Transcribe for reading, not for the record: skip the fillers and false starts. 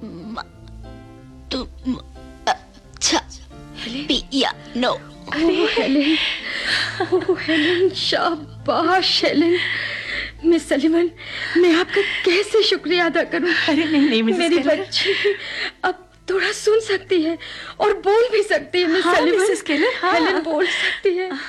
तुम अच्छा piano. Helen, Helen, शाबाश हेलेन। मिस सलीमन, मैं आपका कैसे शुक्रिया अदा करूं? अरे नहीं मिसेस मेरी केलर। बच्ची अब थोड़ा सुन सकती है और बोल भी सकती है। मिस हाँ, सलीमन, मिसेस केलर, हाँ। हेलेन बोल सकती है।